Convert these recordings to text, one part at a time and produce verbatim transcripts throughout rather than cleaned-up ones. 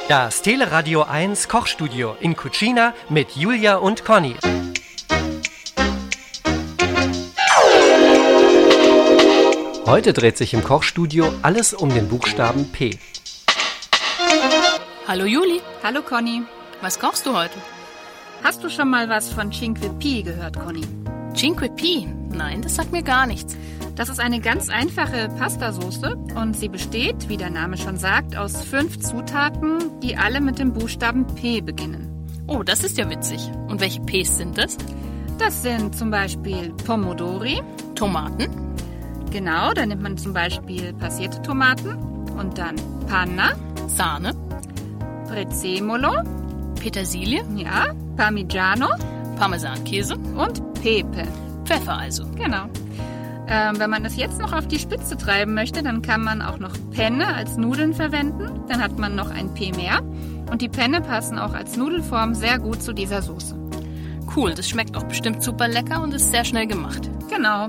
Das Teleradio eins Kochstudio in Cucina mit Julia und Conny. Heute dreht sich im Kochstudio alles um den Buchstaben P. Hallo Juli. Hallo Conny. Was kochst du heute? Hast du schon mal was von Cinque Pie gehört, Conny? Cinque Pie? Nein, das sagt mir gar nichts. Das ist eine ganz einfache Pastasoße und sie besteht, wie der Name schon sagt, aus fünf Zutaten, die alle mit dem Buchstaben P beginnen. Oh, das ist ja witzig. Und welche Ps sind das? Das sind zum Beispiel Pomodori. Tomaten. Genau, da nimmt man zum Beispiel passierte Tomaten. Und dann Panna. Sahne. Prezzemolo. Petersilie. Ja, Parmigiano. Parmesankäse. Und Pepe. Pfeffer also. Genau. Ähm, wenn man es jetzt noch auf die Spitze treiben möchte, dann kann man auch noch Penne als Nudeln verwenden. Dann hat man noch ein P mehr. Und die Penne passen auch als Nudelform sehr gut zu dieser Soße. Cool, das schmeckt auch bestimmt super lecker und ist sehr schnell gemacht. Genau.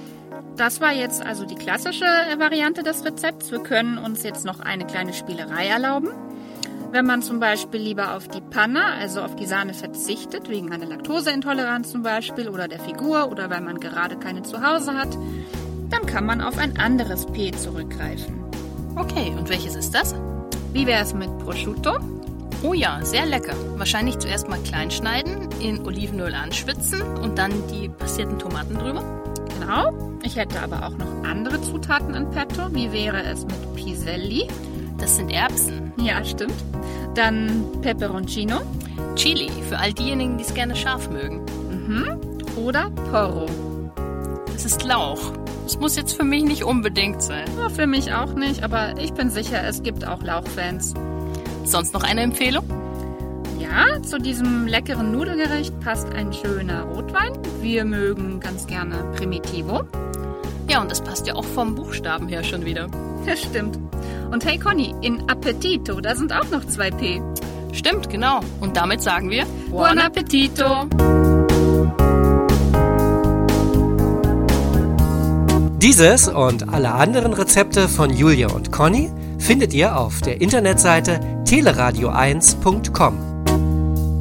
Das war jetzt also die klassische Variante des Rezepts. Wir können uns jetzt noch eine kleine Spielerei erlauben. Wenn man zum Beispiel lieber auf die Panna, also auf die Sahne verzichtet, wegen einer Laktoseintoleranz zum Beispiel oder der Figur oder weil man gerade keine zu Hause hat, dann kann man auf ein anderes P zurückgreifen. Okay, und welches ist das? Wie wäre es mit Prosciutto? Oh ja, sehr lecker. Wahrscheinlich zuerst mal klein schneiden, in Olivenöl anschwitzen und dann die passierten Tomaten drüber. Genau. Ich hätte aber auch noch andere Zutaten in petto. Wie wäre es mit Piselli? Das sind Erbsen. Ja, stimmt. Dann Peperoncino. Chili, für all diejenigen, die es gerne scharf mögen. Mhm. Oder Porro. Das ist Lauch. Das muss jetzt für mich nicht unbedingt sein. Ja, für mich auch nicht, aber ich bin sicher, es gibt auch Lauchfans. Sonst noch eine Empfehlung? Ja, zu diesem leckeren Nudelgericht passt ein schöner Rotwein. Wir mögen ganz gerne Primitivo. Ja, und das passt ja auch vom Buchstaben her schon wieder. Ja, stimmt. Und hey Conny, in Appetito, da sind auch noch zwei P. Stimmt, genau. Und damit sagen wir Buon Appetito! Dieses und alle anderen Rezepte von Julia und Conny findet ihr auf der Internetseite teleradio eins punkt com.